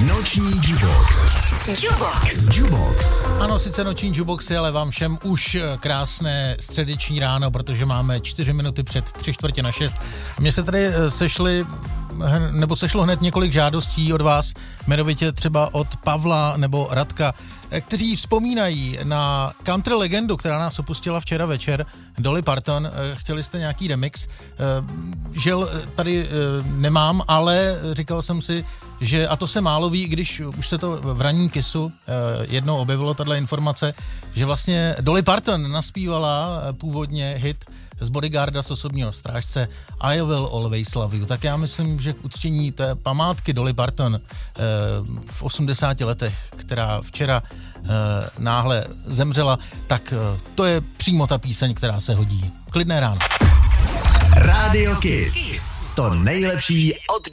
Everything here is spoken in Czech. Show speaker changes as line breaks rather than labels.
Noční Jukebox. Jukebox.
Ano, sice noční Jukeboxy, ale vám všem už krásné středeční ráno, protože máme 4 minuty před 5:45. Mně se tady sešlo hned několik žádostí od vás, jmenovitě třeba od Pavla nebo Radka, kteří vzpomínají na country legendu, která nás opustila včera večer, Dolly Parton. Chtěli jste nějaký remix? Žel tady nemám, ale říkal jsem si, že, a to se málo ví, když už se to v ranním Kissu jednou objevilo tato informace, že vlastně Dolly Parton naspívala původně hit z Bodyguarda, z Osobního strážce I Will Always Love You. Tak já myslím, že k uctění té památky Dolly Parton v 80 letech, která včera náhle zemřela, tak to je přímo ta píseň, která se hodí. Klidné ráno.
Radio Kiss. To nejlepší od